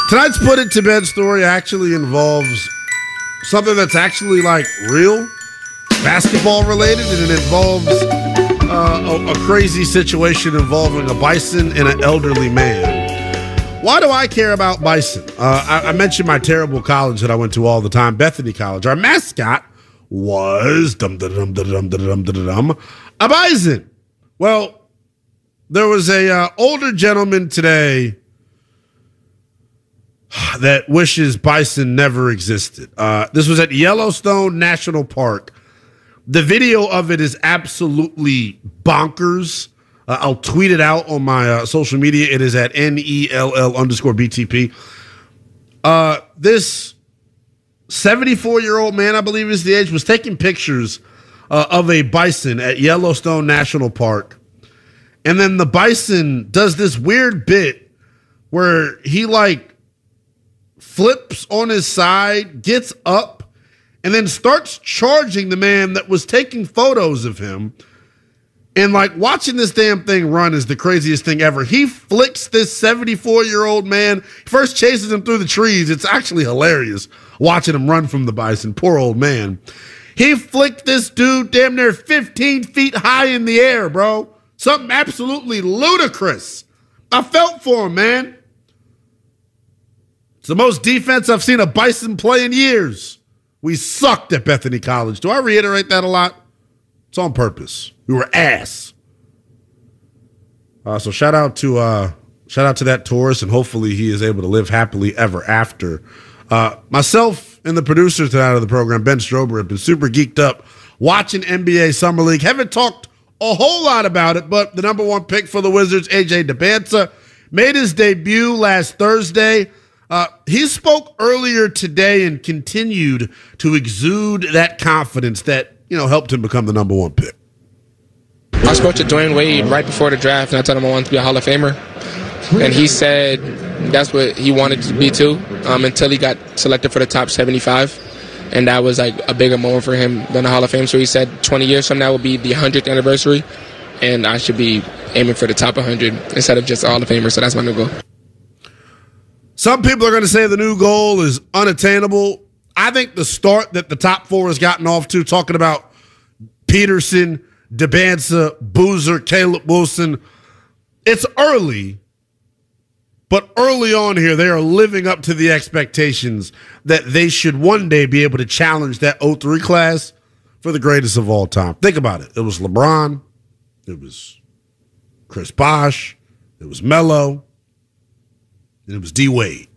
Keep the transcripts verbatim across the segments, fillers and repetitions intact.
Tonight's Put It to Bed story actually involves something that's actually like real, basketball related, and it involves uh, a, a crazy situation involving a bison and an elderly man. Why do I care about bison? Uh, I, I mentioned my terrible college that I went to all the time, Bethany College. Our mascot was dum dum dum dum dum dum dum a bison. Well, there was a uh, older gentleman today that wishes bison never existed. Uh, this was at Yellowstone National Park. The video of it is absolutely bonkers. Uh, I'll tweet it out on my uh, social media. It is at N E L L underscore B T P. Uh, this seventy-four-year-old man, I believe is the age, was taking pictures uh, of a bison at Yellowstone National Park. And then the bison does this weird bit where he, like, flips on his side, gets up, and then starts charging the man that was taking photos of him. And, like, watching this damn thing run is the craziest thing ever. He flicks this seventy-four-year-old man, first chases him through the trees. It's actually hilarious watching him run from the bison. Poor old man. He flicked this dude damn near fifteen feet high in the air, bro. Something absolutely ludicrous. I felt for him, man. It's the most defense I've seen a bison play in years. We sucked at Bethany College. Do I reiterate that a lot? It's on purpose. We were ass. Uh, so shout out to uh, shout out to that tourist, and hopefully he is able to live happily ever after. Uh, myself and the producers tonight of the program, Ben Strober, have been super geeked up watching N B A Summer League. Haven't talked a whole lot about it, but the number one pick for the Wizards, A J Dybantsa, made his debut last Thursday. Uh, he spoke earlier today and continued to exude that confidence that, you know, helped him become the number one pick. I spoke to Dwayne Wade right before the draft, and I told him I wanted to be a Hall of Famer. And he said that's what he wanted to be too, um, until he got selected for the top seventy-five. And that was like a bigger moment for him than the Hall of Fame. So he said twenty years from now will be the one hundredth anniversary, and I should be aiming for the top one hundred instead of just a Hall of Famer. So that's my new goal. Some people are going to say the new goal is unattainable. I think the start that the top four has gotten off to, talking about Peterson, Dybantsa, Boozer, Caleb Wilson, it's early, but early on here, they are living up to the expectations that they should one day be able to challenge that oh three class for the greatest of all time. Think about it. It was LeBron. It was Chris Bosh. It was Melo. And it was D-Wade.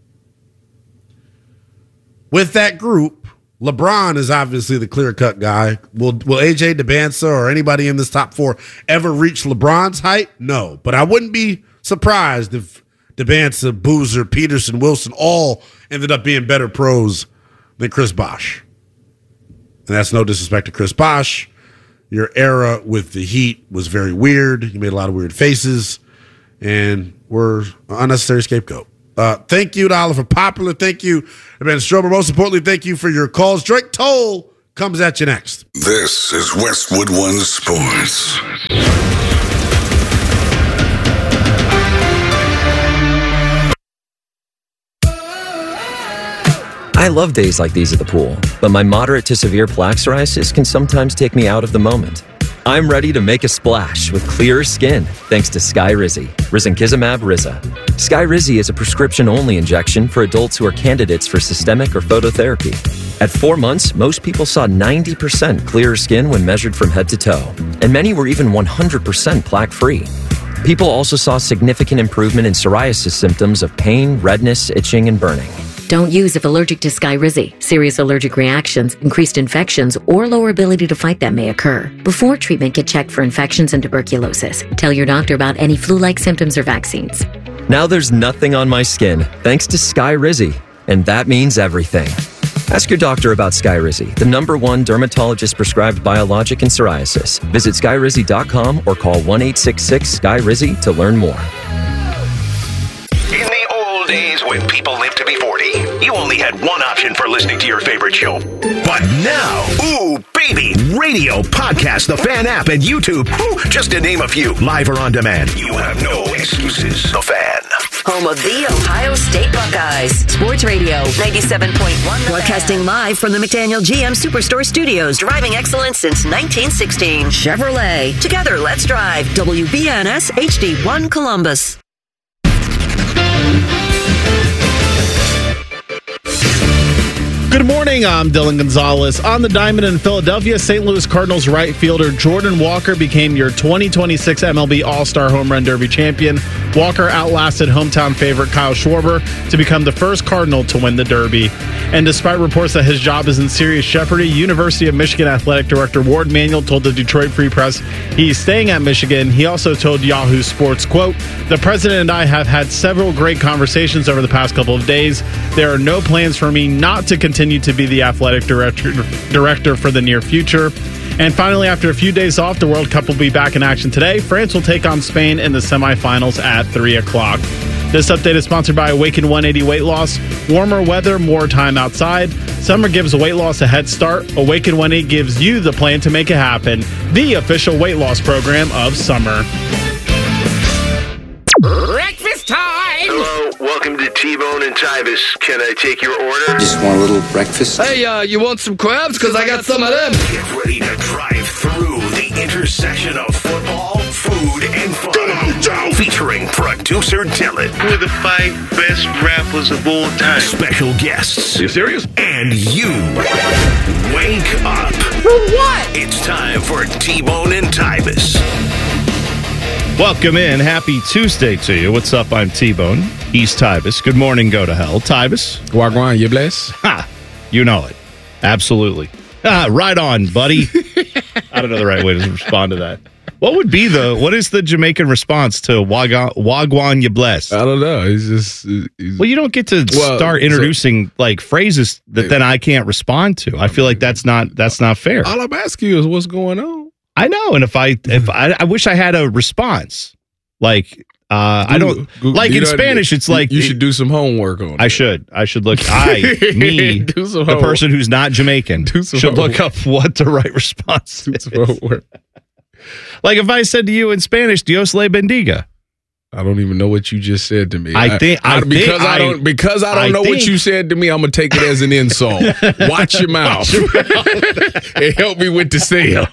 With that group, LeBron is obviously the clear-cut guy. Will will A J Dybantsa or anybody in this top four ever reach LeBron's height? No. But I wouldn't be surprised if Dybantsa, Boozer, Peterson, Wilson all ended up being better pros than Chris Bosh. And that's no disrespect to Chris Bosh. Your era with the Heat was very weird. You made a lot of weird faces and were an unnecessary scapegoat. Uh, thank you to Oliver Popular. Thank you, Ben Strober. Most importantly, thank you for your calls. Drake Toll comes at you next. This is Westwood One Sports. I love days like these at the pool, but my moderate to severe plaque psoriasis can sometimes take me out of the moment. I'm ready to make a splash with clearer skin thanks to Skyrizi, Risankizumab Riza. Skyrizi is a prescription-only injection for adults who are candidates for systemic or phototherapy. At four months, most people saw ninety percent clearer skin when measured from head to toe, and many were even one hundred percent plaque-free. People also saw significant improvement in psoriasis symptoms of pain, redness, itching, and burning. Don't use if allergic to Skyrizi. Serious allergic reactions, increased infections, or lower ability to fight them may occur. Before treatment, get checked for infections and tuberculosis. Tell your doctor about any flu-like symptoms or vaccines. Now there's nothing on my skin thanks to Skyrizi, and that means everything. Ask your doctor about Skyrizi, the number one dermatologist-prescribed biologic in psoriasis. Visit Skyrizi dot com or call one eight six six S K Y R I Z I to learn more. In the old days when people lived to be forty, you only had one option for listening to your favorite show. But now, ooh, baby. Radio, podcast, the Fan app, and YouTube. Whew, just to name a few. Live or on demand. You have no excuses. The Fan. Home of the Ohio State Buckeyes. Sports Radio ninety-seven point one. Broadcasting live from the McDaniel G M Superstore Studios. Driving excellence since nineteen sixteen. Chevrolet. Together, let's drive. W B N S H D one Columbus. Good morning, I'm Dylan Gonzalez. On the diamond in Philadelphia, Saint Louis Cardinals right fielder Jordan Walker became your twenty twenty-six M L B All-Star Home Run Derby champion. Walker outlasted hometown favorite Kyle Schwarber to become the first Cardinal to win the Derby. And despite reports that his job is in serious jeopardy, University of Michigan Athletic Director Ward Manuel told the Detroit Free Press he's staying at Michigan. He also told Yahoo Sports, quote, "The president and I have had several great conversations over the past couple of days. There are no plans for me not to continue to be the athletic director director for the near future." And finally, after a few days off, the World Cup will be back in action today. France will take on Spain in the semifinals at three o'clock. This update is sponsored by Awaken one eighty Weight Loss. Warmer weather, more time outside. Summer gives weight loss a head start. Awaken one eighty gives you the plan to make it happen. The official weight loss program of summer. Breakfast time! Hello, welcome to T-Bone and Tybus. Can I take your order? Just want a little breakfast. Hey, uh, you want some crabs? Because I got some of them. Get ready to drive through the intersection of football, food, and fun. Featuring producer Dylan. We're the five best rappers of all time. Special guests. Are you serious? And you. Wake up. For what? It's time for T-Bone and Tybus. Welcome in. Happy Tuesday to you. What's up? I'm T-Bone. East Tybus. Good morning. Go to hell. Tybus. Wagwan, you bless? Ha! You know it. Absolutely. Ah, right on, buddy. I don't know the right way to respond to that. What would be the, what is the Jamaican response to Wagwan, Wagwan you bless? I don't know. He's just. He's, well, you don't get to well, start introducing so, like phrases that then I can't respond to. I feel like that's not, that's not fair. All I'm asking you is what's going on. I know, and if I if I, I wish I had a response, like uh, I don't Google, like in know, Spanish. It's like you should do some homework on. I it. should. I should look. I me do some the homework. person who's not Jamaican do some should homework. look up what the right response do is. some homework. Like if I said to you in Spanish, "Dios le bendiga." I don't even know what you just said to me. I think I, I because think I don't because I don't I know think, what you said to me. I'm gonna take it as an insult. Watch your mouth. And help me with the sale.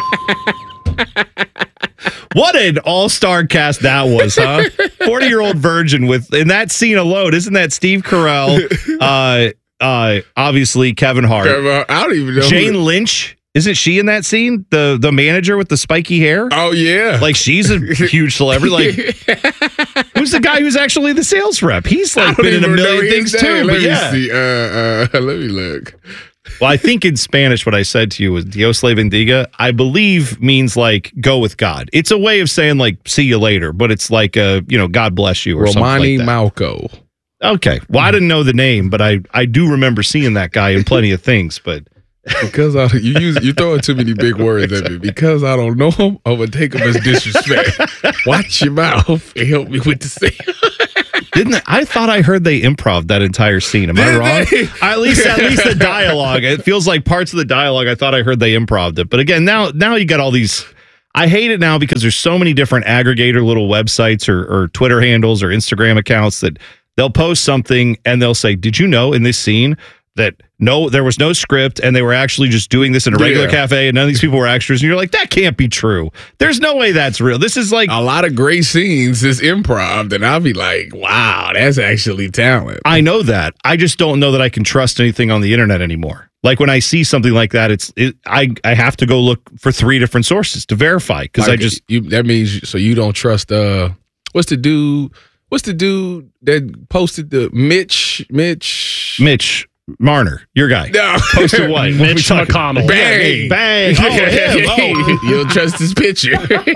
What an all-star cast that was, huh? forty-year-old virgin with in that scene alone. Isn't that Steve Carell? Uh, uh, obviously Kevin Hart. I don't even know. Jane who... Lynch. Isn't she in that scene? The the manager with the spiky hair? Oh, yeah. Like, she's a huge celebrity. Like, who's the guy who's actually the sales rep? He's, like, been in a million things, too. Let But me yeah. see. Uh, uh, let me look. Well, I think in Spanish what I said to you was Dios le bendiga, I believe means, like, go with God. It's a way of saying, like, see you later. But it's like, a, you know, God bless you or Romani something like that. Malco. Okay. Well, I didn't know the name, but I, I do remember seeing that guy in plenty of things, but... Because I, you use you throwing too many big words at me. Because I don't know him, I'm gonna take him as disrespect. Watch your mouth and help me with the sale. Didn't I, I thought I heard they improv that entire scene? Am Did I wrong? They? At least at least the dialogue. It feels like parts of the dialogue. I thought I heard they improv'd it. But again, now now you got all these. I hate it now because there's so many different aggregator little websites or, or Twitter handles or Instagram accounts that they'll post something and they'll say, "Did you know in this scene that no, there was no script and they were actually just doing this in a regular yeah. cafe and none of these people were extras?" And you're like, that can't be true. There's no way that's real. This is like a lot of great scenes is improv, and I'll be like, wow, that's actually talent. I know that. I just don't know that I can trust anything on the internet anymore. Like when I see something like that, it's it, I I have to go look for three different sources to verify because like I just you, that means so you don't trust. Uh, what's the dude? What's the dude that posted the Mitch Mitch Mitch. Marner, your guy. No. Posted what? Mitch McConnell. Bang. Yeah, bang. Oh, him. Oh. You don't trust his picture.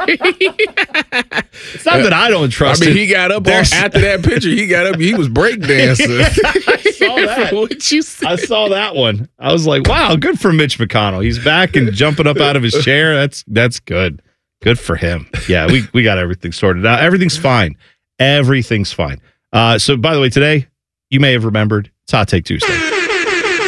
It's not that I don't trust I mean, it. he got up on, after that picture. He got up. He was breakdancing. I saw that. What you said. I saw that one. I was like, wow, good for Mitch McConnell. He's back and jumping up out of his chair. That's that's good. Good for him. Yeah, we, we got everything sorted out. Everything's fine. Everything's fine. Uh, so, by the way, today, you may have remembered, it's Hot Take Tuesday.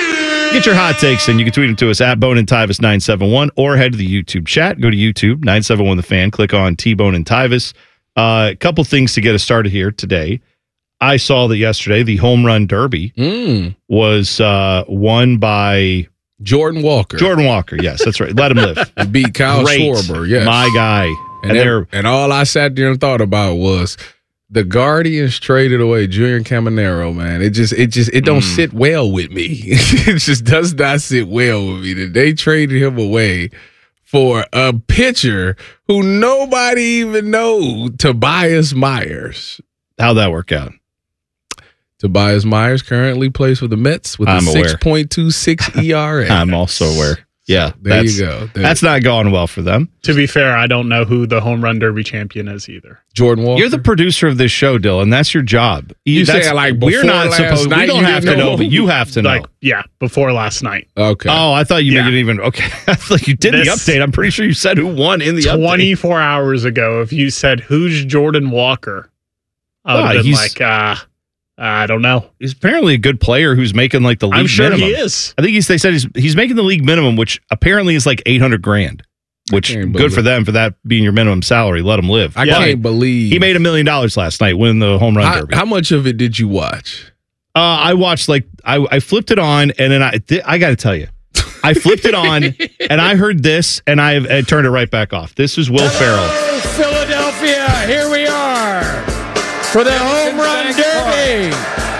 Get your hot takes in. You can tweet them to us at Bone and Tyvis nine seven one or head to the YouTube chat. Go to YouTube, nine seven one The Fan. Click on T-Bone and Tyvis. Uh, a couple things to get us started here today. I saw that yesterday the home run derby mm. was uh, won by Jordan Walker. Jordan Walker, yes, that's right. Let him live. He beat Kyle Great. Schwarber, yes. My guy. And, and, then, and all I sat there and thought about was the Guardians traded away Junior Caminero, man. It just, it just, it don't mm. sit well with me. It just does not sit well with me that they traded him away for a pitcher who nobody even know, Tobias Myers. How'd that work out? Tobias Myers currently plays for the Mets with I'm a six point two six E R A. I'm also aware. Yeah, so there you go. There. That's not going well for them. To be fair, I don't know who the home run derby champion is either. Jordan Walker. You're the producer of this show, Dylan. That's your job. You say like before we're not last supposed. Night, we don't have to know, know, but you have to know. Like, yeah, before last night. Okay. Oh, I thought you yeah. made it even. Okay, I thought you did this, the update. I'm pretty sure you said who won in the twenty-four update. hours ago, if you said who's Jordan Walker, I would oh, have been he's, like, uh, I don't know. He's apparently a good player who's making like the league I'm sure minimum. he is. I think he's, they said he's he's making the league minimum, which apparently is like eight hundred grand. Which good for them for that being your minimum salary. Let him live. I yeah. can't believe he made a million dollars last night winning the home run how, derby. How much of it did you watch? Uh, I watched like I, I flipped it on and then I I got to tell you, I flipped it on and I heard this and I, I turned it right back off. This is Will Ferrell. Philadelphia, here we are for the home run derby.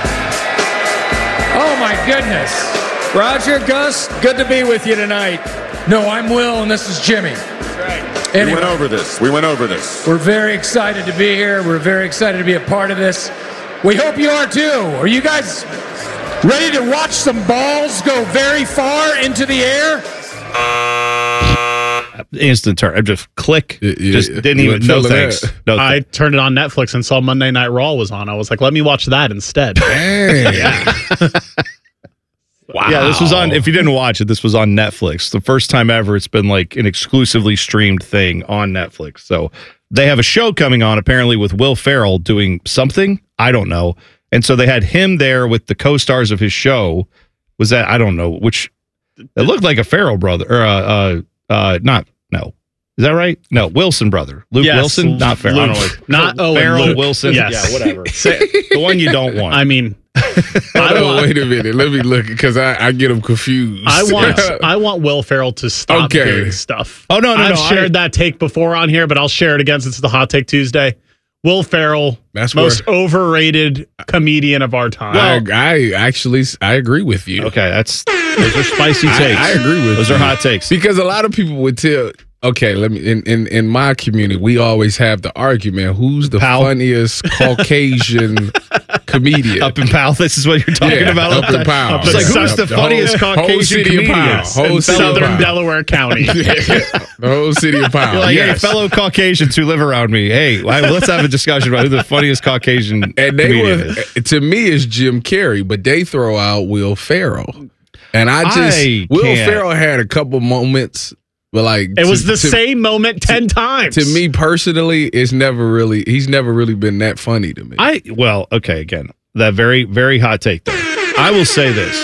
Oh my goodness. Roger, Gus, good to be with you tonight. No, I'm Will and this is Jimmy. That's right. Anyway, we went over this. We went over this. We're very excited to be here. We're very excited to be a part of this. We hope you are too. Are you guys ready to watch some balls go very far into the air? Instant turn. I just click. Yeah, yeah, just didn't you even. No thanks. That. No I th- turned it on Netflix and saw Monday Night Raw was on. I was like, let me watch that instead. yeah. Wow. Yeah, this was on, if you didn't watch it, this was on Netflix. The first time ever it's been like an exclusively streamed thing on Netflix. So they have a show coming on apparently with Will Ferrell doing something. I don't know. And so they had him there with the co-stars of his show. Was that, I don't know, which it looked like a Ferrell brother or uh, uh, uh, not, no. Is that right? No, Wilson brother. Luke yes, Wilson? Not Ferrell. I don't know. Not Owen. Ferrell, Luke. Wilson. Yes. Yeah, whatever. The one you don't want. I mean, I don't wait a minute. Let me look because I, I get them confused. I want I want Will Ferrell to stop okay. doing stuff. Oh no, no, I've no, shared I, that take before on here, but I'll share it again since it's the Hot Take Tuesday. Will Ferrell, That's most where, overrated comedian of our time. Well, I, I actually I agree with you. Okay, that's those are spicy takes. I, I agree with those you. are hot takes because a lot of people would tell. Okay, let me. In, in, in my community, we always have the argument: who's the Powell? funniest Caucasian comedian? Up in Powell, this is what you're talking yeah, about. Up in Powell, it's like yeah. who's the, the funniest whole, Caucasian whole comedian? Whole in Southern of Delaware County, yeah. The whole city of Powell. You're like, yes. hey, fellow Caucasians who live around me. Hey, let's have a discussion about who the funniest Caucasian and they comedian were, is. To me, it's Jim Carrey, but they throw out Will Ferrell, and I just I Will can't. Ferrell had a couple moments. But like it was to, the to, same moment ten to, times. To me personally, it's never really he's never really been that funny to me. I well, okay, again, that very very hot take though. I will say this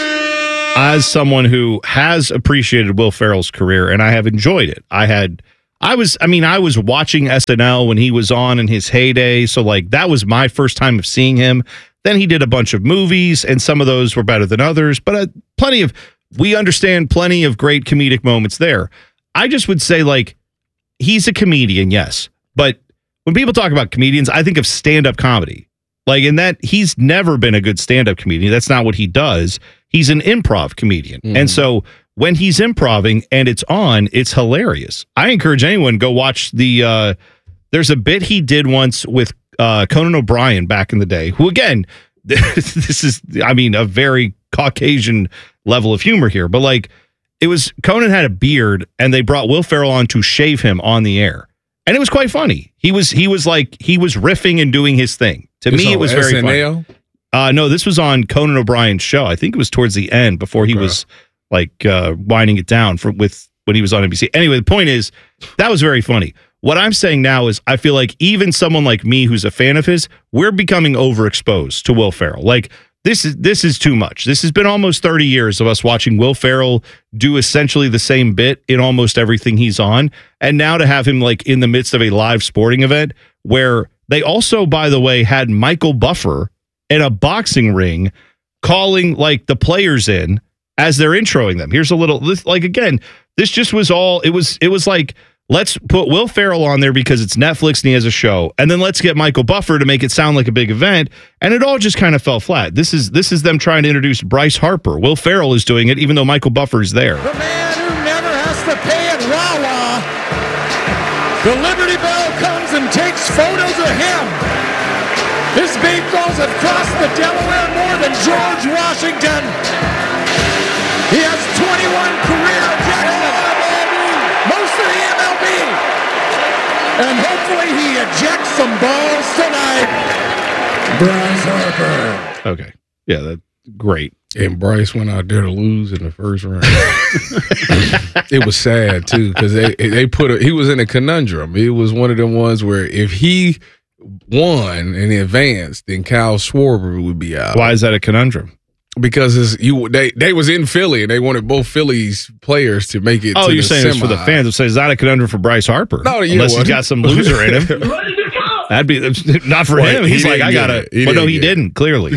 as someone who has appreciated Will Ferrell's career and I have enjoyed it. I had I was I mean I was watching S N L when he was on in his heyday, so like that was my first time of seeing him. Then he did a bunch of movies and some of those were better than others, but uh, plenty of we understand plenty of great comedic moments there. I just would say, like, he's a comedian, yes. But when people talk about comedians, I think of stand-up comedy. Like, in that, he's never been a good stand-up comedian. That's not what he does. He's an improv comedian. Mm. And so when he's improving and it's on, it's hilarious. I encourage anyone to go watch the, uh, there's a bit he did once with uh, Conan O'Brien back in the day, who, again, this is, I mean, a very Caucasian level of humor here. But, like, it was Conan had a beard and they brought Will Ferrell on to shave him on the air. And it was quite funny. He was he was like he was riffing and doing his thing. To it's me, it was very S N L? funny. Uh, no, this was on Conan O'Brien's show. I think it was towards the end before he okay. was like uh, winding it down for with when he was on N B C. Anyway, the point is that was very funny. What I'm saying now is I feel like even someone like me who's a fan of his, we're becoming overexposed to Will Ferrell. Like This is this is too much. This has been almost thirty years of us watching Will Ferrell do essentially the same bit in almost everything he's on. And now to have him like in the midst of a live sporting event where they also, by the way, had Michael Buffer in a boxing ring calling like the players in as they're introing them. Here's a little this, like again, this just was all it was it was like let's put Will Ferrell on there because it's Netflix and he has a show. And then let's get Michael Buffer to make it sound like a big event. And it all just kind of fell flat. This is this is them trying to introduce Bryce Harper. Will Ferrell is doing it, even though Michael Buffer is there. The man who never has to pay at Wawa. The Liberty Bell comes and takes photos of him. His beat goes across the Delaware more than George Washington. He has twenty-one career ejections. Most of the M L B. And hopefully he ejects some balls tonight. Bryce Harper. Okay. Yeah, that's great. And Bryce went out there to lose in the first round. It was sad, too, because they, they put a, he was in a conundrum. It was one of them ones where if he won and advanced, then Kyle Schwarber would be out. Why is that a conundrum? Because it's, you they they was in Philly and they wanted both Phillies players to make it. Oh, to you're the saying semi. it's for the fans. I'm saying is that a conundrum for Bryce Harper? No, yeah, unless well, he's got some loser in him. That'd be not for Well, him. he He's like, I gotta. He Well, no, didn't he get didn't. Clearly.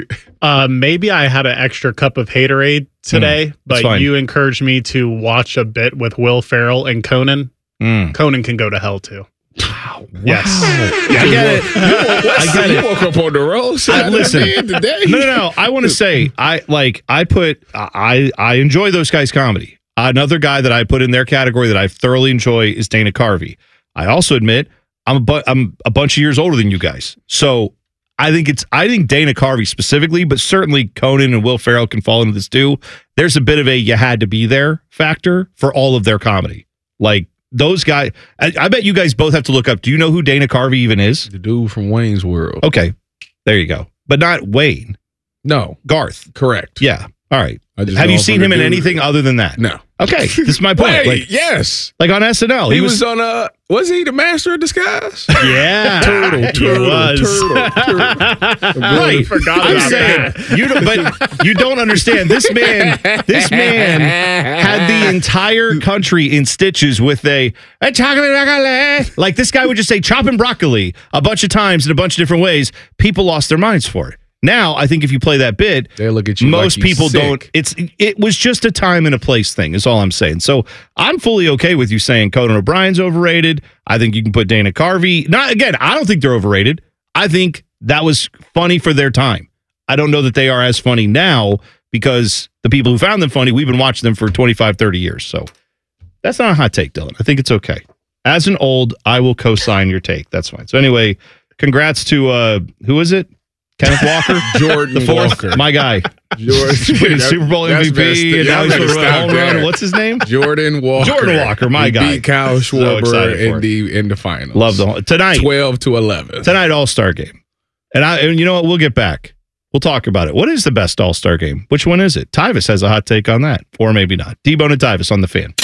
Uh, maybe I had an extra cup of Haterade today, Mm, that's but fine. you encouraged me to watch a bit with Will Ferrell and Conan. Mm. Conan can go to hell too. Wow. Yes. I get it. I get it. You woke up on the road. I, listen, today. no, no, no. I want to say, I like, I put, I, I enjoy those guys' comedy. Another guy that I put in their category that I thoroughly enjoy is Dana Carvey. I also admit I'm a, bu- I'm a bunch of years older than you guys, so I think it's, I think Dana Carvey specifically, but certainly Conan and Will Ferrell can fall into this too. There's a bit of a you had to be there factor for all of their comedy, like. Those guys, I, I bet you guys both have to look up. Do you know who Dana Carvey even is? The dude from Wayne's World. Okay, there you go. But not Wayne. No. Garth. Correct. Yeah. All right. I just Have know you him seen from him the in dude. anything other than that? No. Okay, this is my point. Wait, like, yes. like on S N L. He, was, on uh was he the master of disguise? Yeah. turtle, He turtle, was. turtle, turtle. Right. Forgot I'm about saying that. you don't, but you don't understand. This man, this man had the entire country in stitches with a, a chocolate broccoli. Like this guy would just say chopping broccoli a bunch of times in a bunch of different ways. People lost their minds for it. Now, I think if you play that bit, they look at you most like you people sick. don't. It's it was just a time and a place thing, is all I'm saying. So I'm fully okay with you saying Conan O'Brien's overrated. I think you can put Dana Carvey. Not again, I don't think they're overrated. I think that was funny for their time. I don't know that they are as funny now because the people who found them funny, we've been watching them for twenty-five, thirty years. So that's not a hot take, Dylan. I think it's okay. As an old, I will co-sign your take. That's fine. So anyway, congrats to uh who is it? Kenneth Walker, Jordan the fourth, Walker. my guy, George, winning Super Bowl M V P, and now he's going to run a home run. What's his name? Jordan Walker. Jordan Walker, my he guy. Beat Kyle So Schwarber excited for in it. the in the finals. Love the whole, tonight, twelve to eleven. tonight All Star game, and I and you know what? We'll get back. We'll talk about it. What is the best All Star game? Which one is it? Tyvis has a hot take on that, or maybe not. D-Bone and Tyvis on the Fan.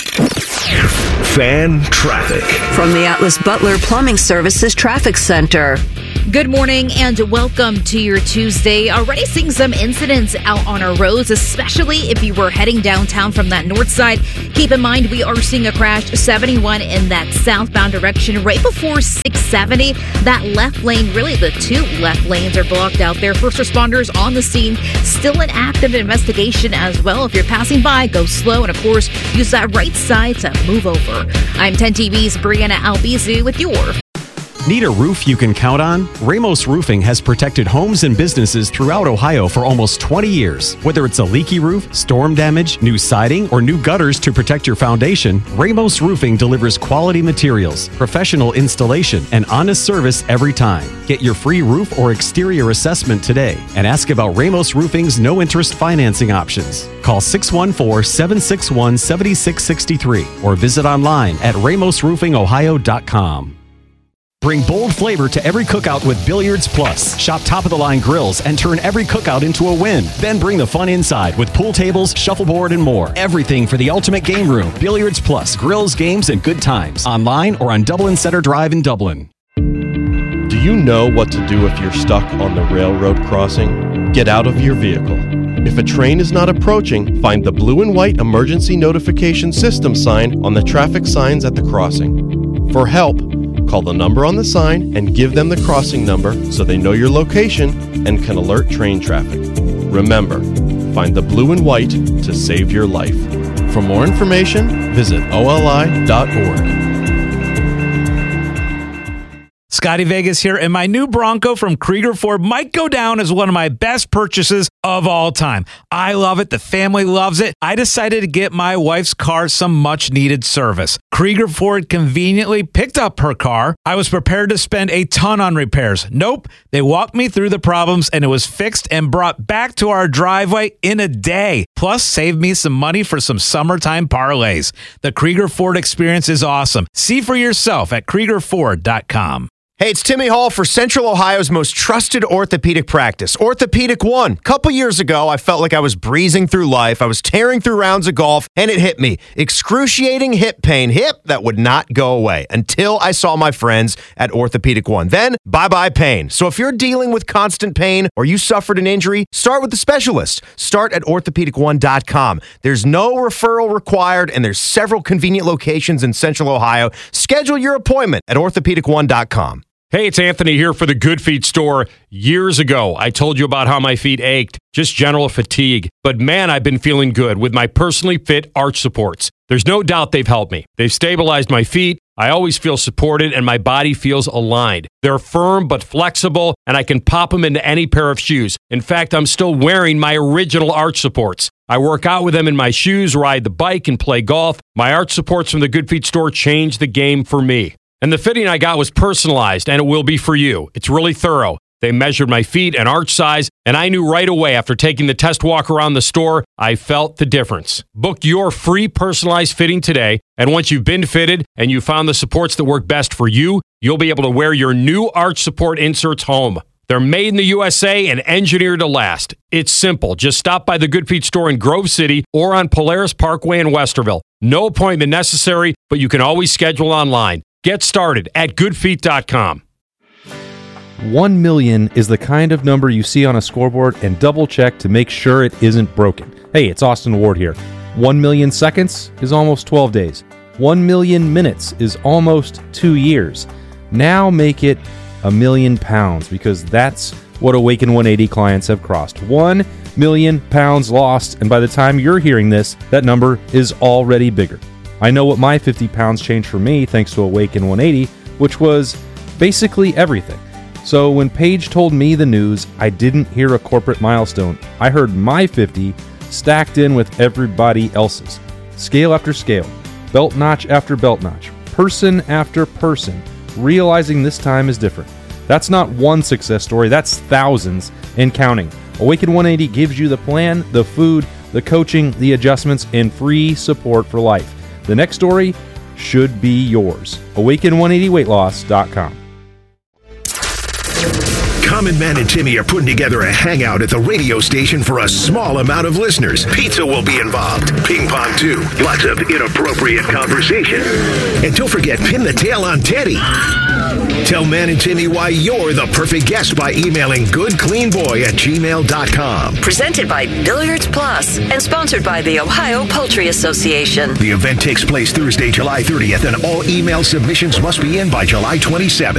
Fan traffic from the Atlas Butler Plumbing Services Traffic Center. Good morning and welcome to your Tuesday. Already seeing some incidents out on our roads, especially if you were heading downtown from that north side. Keep in mind, we are seeing a crash seventy-one in that southbound direction right before six seventy. That left lane, really the two left lanes are blocked out there. First responders on the scene, still an active investigation as well. If you're passing by, go slow and of course, use that right side to move over. I'm ten T V's Brianna Albizu with your Need a roof you can count on? Ramos Roofing has protected homes and businesses throughout Ohio for almost twenty years. Whether it's a leaky roof, storm damage, new siding, or new gutters to protect your foundation, Ramos Roofing delivers quality materials, professional installation, and honest service every time. Get your free roof or exterior assessment today and ask about Ramos Roofing's no-interest financing options. Call six one four, seven six one, seven six six three or visit online at ramos roofing ohio dot com. Bring bold flavor to every cookout with Billiards Plus. Shop top-of-the-line grills and turn every cookout into a win. Then bring the fun inside with pool tables, shuffleboard, and more. Everything for the ultimate game room. Billiards Plus. Grills, games, and good times. Online or on Dublin Center Drive in Dublin. Do you know what to do if you're stuck on the railroad crossing? get out of your vehicle. If a train is not approaching, find the blue and white emergency notification system sign on the traffic signs at the crossing. For help, call the number on the sign and give them the crossing number so they know your location and can alert train traffic. Remember, find the blue and white to save your life. For more information, visit O L I dot org. Scotty Vegas here, and my new Bronco from Krieger Ford might go down as one of my best purchases of all time. I love it. The family loves it. I decided to get my wife's car some much-needed service. Krieger Ford conveniently picked up her car. I was prepared to spend a ton on repairs. Nope. They walked me through the problems, and it was fixed and brought back to our driveway in a day. Plus, saved me some money for some summertime parlays. The Krieger Ford experience is awesome. See for yourself at Krieger Ford dot com. Hey, it's Timmy Hall for Central Ohio's most trusted orthopedic practice, Orthopedic One. A couple years ago, I felt like I was breezing through life. I was tearing through rounds of golf, and it hit me. Excruciating hip pain. Hip that would not go away until I saw my friends at Orthopedic One. Then, bye-bye pain. So if you're dealing with constant pain or you suffered an injury, start with the specialist. Start at orthopedic one dot com. There's no referral required, and there's several convenient locations in Central Ohio. Schedule your appointment at orthopedic one dot com. Hey, it's Anthony here for the Good Feet store. Years ago, I told you about how my feet ached, just general fatigue. But man, I've been feeling good with my personally fit arch supports. There's no doubt they've helped me. They've stabilized my feet. I always feel supported and my body feels aligned. They're firm but flexible, and I can pop them into any pair of shoes. In fact, I'm still wearing my original arch supports. I work out with them in my shoes, ride the bike, and play golf. My arch supports from the Good Feet store changed the game for me. And the fitting I got was personalized, and it will be for you. It's really thorough. They measured my feet and arch size, and I knew right away after taking the test walk around the store, I felt the difference. Book your free personalized fitting today, and once you've been fitted and you found the supports that work best for you, you'll be able to wear your new arch support inserts home. They're made in the U S A and engineered to last. It's simple. Just stop by the Good Feet store in Grove City or on Polaris Parkway in Westerville. No appointment necessary, but you can always schedule online. Get started at good feet dot com. One million is the kind of number you see on a scoreboard and double check to make sure it isn't broken. Hey, it's Austin Ward here. One million seconds is almost twelve days. One million minutes is almost two years. Now make it a million pounds, because that's what Awaken one eighty clients have crossed. One million pounds lost, and by the time you're hearing this, that number is already bigger. I know what my fifty pounds changed for me thanks to Awaken one eighty, which was basically everything. So when Paige told me the news, I didn't hear a corporate milestone. I heard my fifty stacked in with everybody else's. Scale after scale, belt notch after belt notch, person after person, realizing this time is different. That's not one success story, that's thousands and counting. Awaken one eighty gives you the plan, the food, the coaching, the adjustments, and free support for life. The next story should be yours. awaken one eighty weight loss dot com. Common Man and Timmy are putting together a hangout at the radio station for a small amount of listeners. Pizza will be involved. Ping pong, too. Lots of inappropriate conversation. And don't forget, pin the tail on Teddy. Tell Man and Timmy why you're the perfect guest by emailing goodcleanboy at gmail dot com. Presented by Billiards Plus and sponsored by the Ohio Poultry Association. The event takes place Thursday, July thirtieth, and all email submissions must be in by July twenty-seventh.